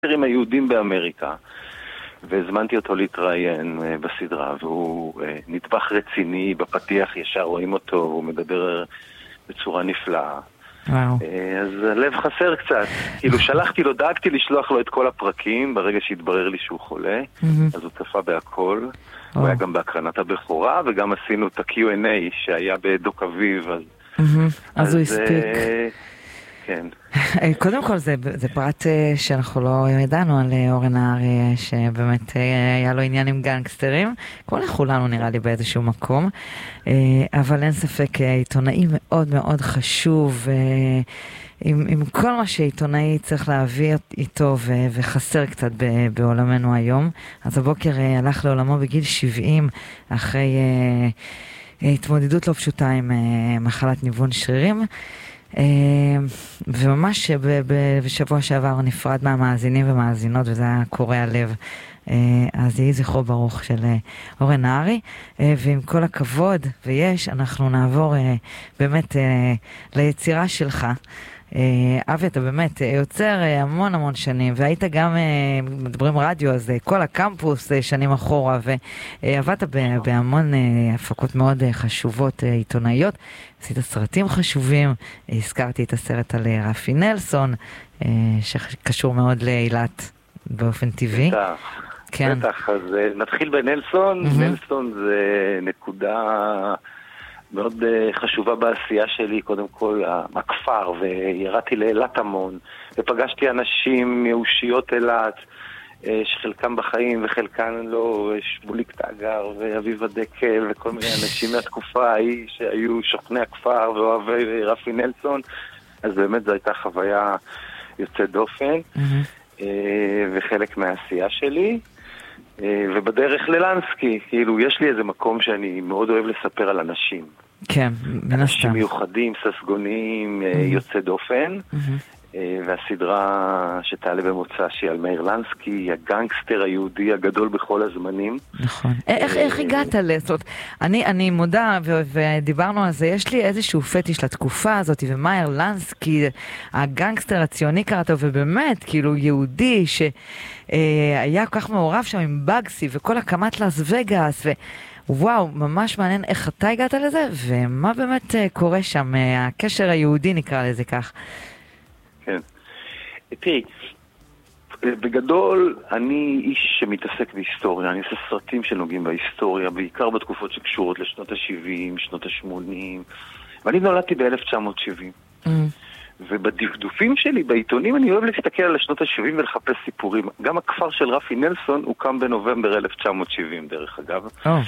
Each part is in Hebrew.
הגנגסטרים היהודים באמריקה, והזמנתי אותו להתראיין בסדרה, והוא נטבח רציני, בפתיח ישר רואים אותו, הוא מדבר בצורה נפלאה. וואו. אז הלב חסר קצת. כאילו שלחתי לו, דאגתי לשלוח לו את כל הפרקים, ברגע שהתברר לי שהוא חולה, אז הוא צפה בהכל. הוא היה גם בהקרנת הבכורה, וגם עשינו את ה-Q&A שהיה בדוק אביב. אז הוא הספיק. כן. קודם כל זה פרט שאנחנו לא ידענו על אורן נהרי, שבאמת היה לו עניין עם גנגסטרים, כמו לכולנו נראה לי באיזשהו מקום, אבל אין ספק עיתונאי מאוד מאוד חשוב, עם כל מה שעיתונאי צריך להביא איתו וחסר קצת בעולמנו היום. אז הבוקר הלך לעולמו בגיל 70 אחרי התמודדות לא פשוטה עם מחלת ניוון שרירים, וממש בשבוע שעבר נפרד מהמאזינים ומאזינות, וזה היה קורע לב. אז יהי זכרו ברוך של אורן נהרי, ועם כל הכבוד אנחנו נעבור באמת ליצירה שלך. אבי, אתה באמת יוצר המון המון שנים, והיית גם, מדברים רדיו, אז כל הקמפוס שנים אחורה, ועבדת בהמון הפקות מאוד חשובות עיתונאיות, עשית סרטים חשובים, הזכרתי את הסרט על רפי נלסון, שקשור מאוד לאילת באופן טבעי. כן. בטח, אז נתחיל בנלסון. נלסון זה נקודה מאוד חשובה בעשייה שלי, קודם כל הכפר, וירדתי לאילת המון, ופגשתי אנשים מאושיות אילת, שחלקם בחיים וחלקם לא, שמוליק תאגר ואביב הדקל וכל מיני אנשים מהתקופה ההיא שהיו שוכני הכפר ואוהבי רפי נלסון. אז באמת זו הייתה חוויה יוצאת דופן, וחלק מהעשייה שלי. ובדרך ללנסקי, כאילו יש לי איזה מקום שאני מאוד אוהב לספר על אנשים. כן, אנשים מיוחדים, ססגוניים, יוצא דופן. והסדרה שתעלה במוצא שהיא על מאיר לנסקי, הגנגסטר היהודי הגדול בכל הזמנים. נכון. איך הגעת לזה? אני מודה, ודיברנו על זה, יש לי איזשהו פטיש לתקופה הזאת, ומאיר לנסקי, הגנגסטר הציוני קראתו, ובאמת, כאילו יהודי שהיה כל כך מעורב שם עם בגסי, וכל הקמת לאס וגאס, וואו, ממש מעניין איך אתה הגעת לזה, ומה באמת קורה שם, הקשר היהודי נקרא לזה כך. כן. תראי, בגדול אני איש שמתעסק בהיסטוריה, אני עושה סרטים שנוגעים בהיסטוריה, בעיקר בתקופות שקשורות לשנות ה-70, שנות ה-80, ואני נולדתי ב-1970. ובדפדופים שלי, בעיתונים, אני אוהב להסתכל על השנות ה-70 ולחפש סיפורים. גם הכפר של רפי נלסון הוקם בנובמבר 1970, דרך אגב.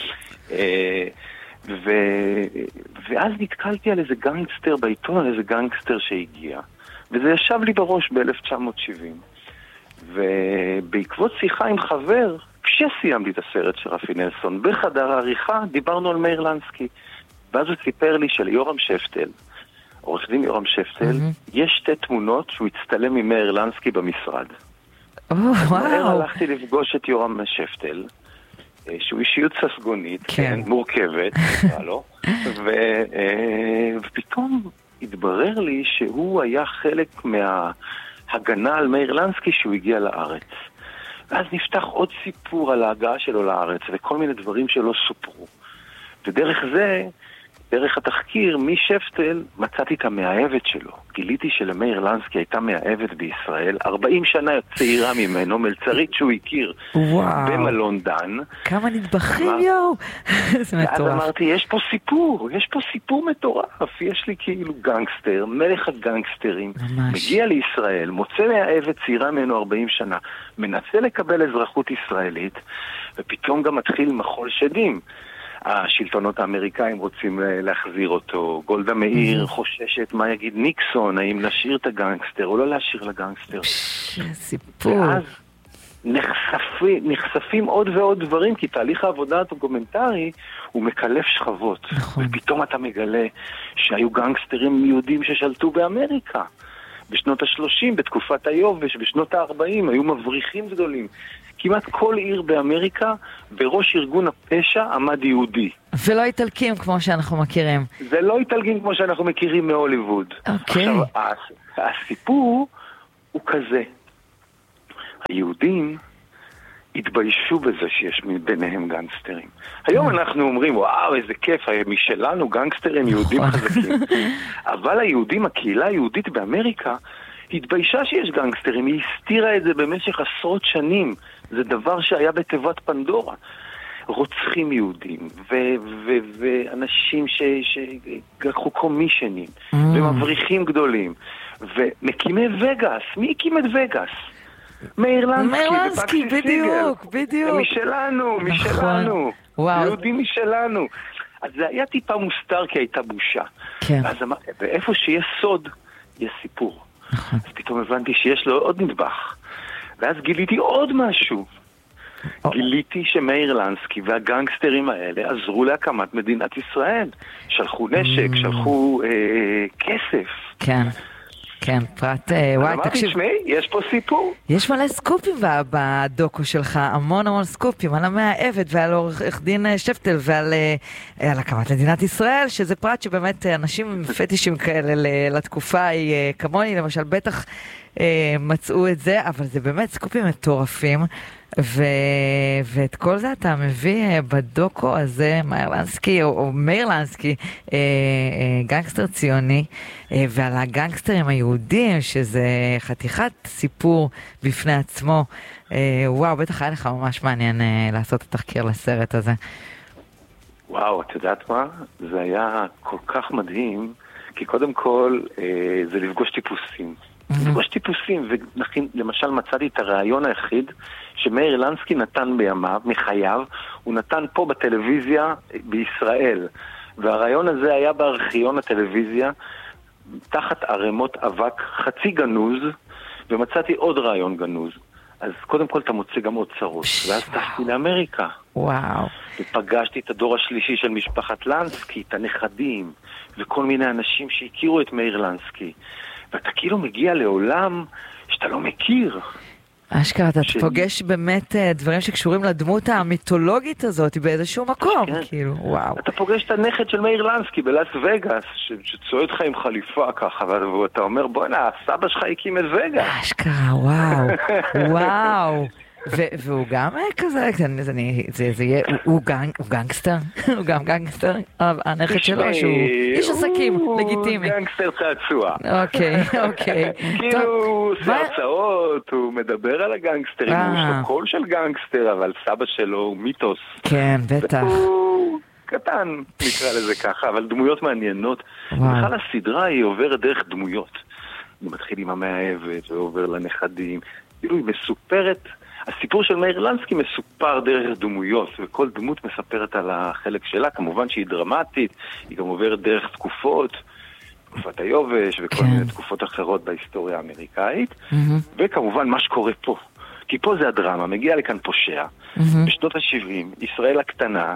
ואז נתקלתי על איזה גנגסטר בעיתון, על איזה גנגסטר שהגיע. וזה ישב לי בראש ב-1970. ובעקבות שיחה עם חבר, כשסיימתי את הסרט של רפי נלסון, בחדר העריכה, דיברנו על מאיר לנסקי. ואז הוא סיפר לי שליורם שפטל, עורך דין יורם שפטל, יש שתי תמונות שהוא הצטלם עם מאיר לנסקי במשרד. מהר הלכתי לפגוש את יורם שפטל, שהוא אישיות ססגונית, מורכבת, ופתאום התברר לי שהוא היה חלק מההגנה על מאיר לנסקי שהוא הגיע לארץ. ואז נפתח עוד סיפור על ההגעה שלו לארץ, וכל מיני דברים שלא סופרו. ודרך זה, דרך התחקיר, משפטל מצאתי את המאהבת שלו. גיליתי שלמאיר לנסקי הייתה מאהבת בישראל, 40 שנה צעירה ממנו, מלצרית שהוא הכיר במלון דן. כמה נדבכים יו! זה מטורף. ואז אמרתי, יש פה סיפור מטורף. יש לי כאילו גנגסטר, מלך הגנגסטרים, מגיע לישראל, מוצא מאהבת צעירה ממנו 40 שנה, מנסה לקבל אזרחות ישראלית, ופתאום גם מתחיל מחול שדים. השלטונות האמריקאים רוצים להחזיר אותו, גולדה מאיר חוששת מה יגיד ניקסון, האם נשאיר את הגנגסטר או לא להשאיר לגנגסטר. סיפור. ואז נחשפים עוד ועוד דברים, כי תהליך העבודה הדוקומנטרי הוא מקלף שכבות. ופתאום אתה מגלה שהיו גנגסטרים יהודים ששלטו באמריקה. בשנות ה-30, בתקופת היובש, בשנות ה-40, היו מבריחים גדולים. כמעט כל עיר באמריקה, בראש ארגון הפשע עמד יהודי. ולא איטלקים כמו שאנחנו מכירים. זה לא איטלקים כמו שאנחנו מכירים מהוליווד. אוקיי. עכשיו, הסיפור הוא כזה. היהודים התביישו בזה שיש ביניהם גנגסטרים. היום אנחנו אומרים, וואו, איזה כיף, משלנו גנגסטרים יהודים חזקים. אבל היהודים, הקהילה היהודית באמריקה, התביישה שיש גנגסטרים, היא הסתירה את זה במשך עשרות שנים. זה דבר שהיה בתיבת פנדורה. רוצחים יהודים, ואנשים שלקחו קומישנים, ומבריחים גדולים, ומקימי וגאס. מי הקים את וגאס? מאיר לנסקי, בדיוק. משלנו. יהודים משלנו. אז זה היה טיפה מוסתר כי הייתה בושה. כן. ואיפה שיש סוד, יש סיפור. אז פתאום הבנתי שיש לו עוד נדבך. ואז גיליתי עוד משהו. גיליתי שמאיר לנסקי והגנגסטרים האלה עזרו להקמת מדינת ישראל. שלחו נשק, שלחו כסף. כן, פרט, וואי, תקשיב. תשמעי, יש פה סיפור. יש מלא סקופים בדוקו שלך, המון סקופים, על המאה העבד ועל עורך דין שפטל ועל הקמת מדינת ישראל, שזה פרט שבאמת אנשים עם פטישים כאלה לתקופה היא כמוני, למשל, בטח מצאו את זה, אבל זה באמת סקופים מטורפים, ואת כל זה אתה מביא בדוקו הזה, מאיר לנסקי, או מאיר לנסקי, גנגסטר ציוני, ועל הגנגסטרים היהודים, שזה חתיכת סיפור בפני עצמו. וואו, בטח היה לך ממש מעניין לעשות את התחקיר לסרט הזה. וואו, את יודעת מה? זה היה כל כך מדהים, כי קודם כל זה לפגוש טיפוסים. לפגוש טיפוסים, ולמשל מצאתי את הרעיון היחיד שמאיר לנסקי נתן בימיו, מחייו, הוא נתן פה בטלוויזיה בישראל. והרעיון הזה היה בארכיון הטלוויזיה, תחת ערימות אבק, חצי גנוז, ומצאתי עוד רעיון גנוז. אז קודם כל אתה מוצא גם עוד צרות. ואז טסתי לאמריקה. וואו. ופגשתי את הדור השלישי של משפחת לנסקי, את הנכדים, וכל מיני אנשים שהכירו את מאיר לנסקי. ואתה כאילו מגיע לעולם שאתה לא מכיר. אשכרה, אתה פוגש באמת דברים שקשורים לדמות המיתולוגית הזאת באיזשהו מקום, כאילו, וואו. אתה פוגש את הנכד של מאיר לנסקי בלאס וגאס, שצועד לך עם חליפה ככה, ואתה אומר, בוא'נה, סבא שלך הקים את וגאס. אשכרה, וואו. והוא גם כזה, הוא גנגסטר, הוא גם גנגסטר, הנכד שלו שהוא איש עסקים, לגיטימי. הוא גנגסטר צעצוע. אוקיי. כאילו הוא עושה הרצאות, הוא מדבר על הגנגסטרים, הוא יש לו קול של גנגסטר, אבל סבא שלו הוא מיתוס. כן, בטח. הוא קטן, נקרא לזה ככה, אבל דמויות מעניינות. בכלל הסדרה היא עוברת דרך דמויות. היא מתחיל עם המאה העבד ועובר לנכדים. כאילו היא מסופרת. הסיפור של מאיר לנסקי מסופר דרך דמויות, וכל דמות מספרת על החלק שלה, כמובן שהיא דרמטית, היא גם עוברת דרך תקופות, תקופת היובש וכל מיני תקופות אחרות בהיסטוריה האמריקאית, וכמובן מה שקורה פה. כי פה זה הדרמה, מגיע לכאן פושע, בשנות ה-70, ישראל הקטנה,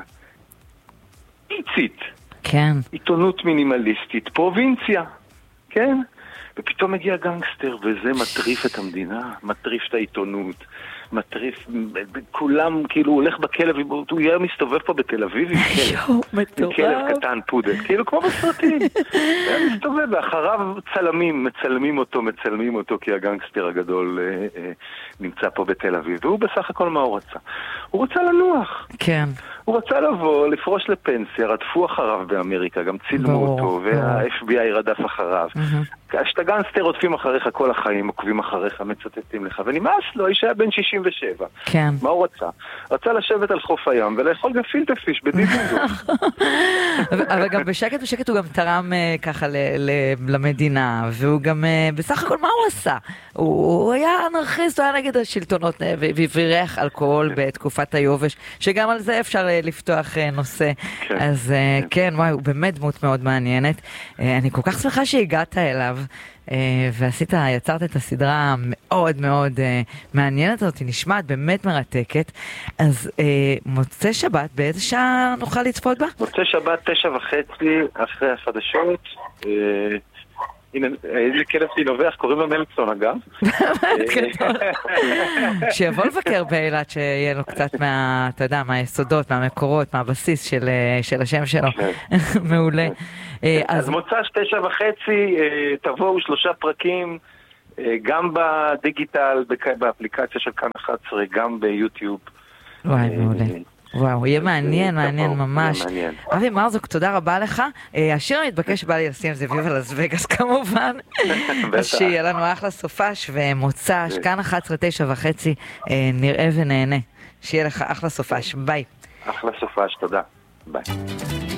איצית, עיתונות מינימליסטית, פרובינציה, כן? ופתאום מגיע גנגסטר, וזה מטריף את המדינה, מטריף את העיתונות, מטריף, כולם, כאילו, הוא הולך בכלב, הוא יהיה מסתובב פה בתל אביב עם כלב קטן פודל, כאילו כמו בסרטים. הוא מסתובב, ואחריו מצלמים אותו, כי הגנגסטר הגדול נמצא פה בתל אביב, והוא בסך הכל מה הוא רצה? הוא רצה לנוח. כן. הוא רצה לבוא, לפרוש לפנסיה, רדפו אחריו באמריקה, גם צילמו אותו, וה-FBI רדף אחריו. כשאתה גנגסטר רודפים אחריך כל החיים, עוקבים אחריך, מצטטים לך, ונמאס לו, איש היה בן 67. כן. מה הוא רצה? רצה לשבת על חוף הים ולאכול גפילטע פיש בדיזנגוף. אבל גם בשקט הוא גם תרם ככה למדינה, והוא גם, בסך הכל מה הוא עשה? הוא היה אנרכיסט, הוא היה נגד השלטונות, והבריח אלכוהול בתקופת היובש, שגם על זה אפשר לפתוח נושא. אז כן, וואי, הוא באמת דמות מאוד מעניינת. אני כל כך שמחה שהגעת אליו, יצרת את הסדרה מאוד מאוד מעניינת הזאת, היא נשמעת באמת מרתקת. אז מוצא שבת, באיזה שעה נוכל לצפות בה? מוצא שבת 9:30 אחרי החדשות. הנה, איזה כלב נובח, קוראים לו נלסון אגב. שיבוא לבקר באילת, שיהיה לו קצת אתה יודע, מהיסודות, מהמקורות, מהבסיס של השם שלו. מעולה. אז מוצא 9:30, תבואו 3 פרקים, גם בדיגיטל, באפליקציה של כאן 11, גם ביוטיוב. וואי, מעולה. וואו, יהיה מעניין, מעניין ממש. אבי מרזוק, תודה רבה לך. השיר המתבקש בא לי לשים זה ויבה לס וגאס כמובן. אז שיהיה לנו אחלה סופש ומוצא, כאן 11, 9:30, נראה ונהנה. שיהיה לך אחלה סופש, ביי. אחלה סופש, תודה. ביי.